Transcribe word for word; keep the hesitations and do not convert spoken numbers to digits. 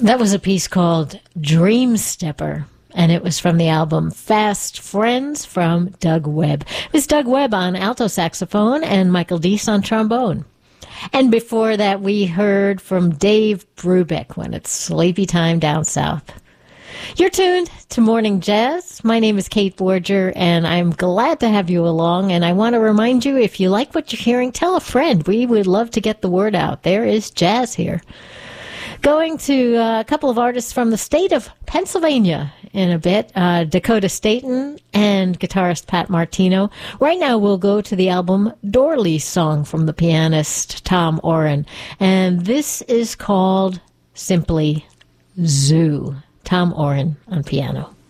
That was a piece called Dream Stepper, and it was from the album Fast Friends from Doug Webb. It was Doug Webb on alto saxophone and Michael Deese on trombone. And before that, we heard from Dave Brubeck, When It's Sleepy Time Down South. You're tuned to Morning Jazz. My name is Kate Borger, and I'm glad to have you along. And I want to remind you, if you like what you're hearing, tell a friend. We would love to get the word out. There is jazz here. Going to uh, a couple of artists from the state of Pennsylvania in a bit, uh, Dakota Staton and guitarist Pat Martino. Right now we'll go to the album Dorley Song from the pianist Tom Oren. And this is called simply Zoo. Tom Oren on piano.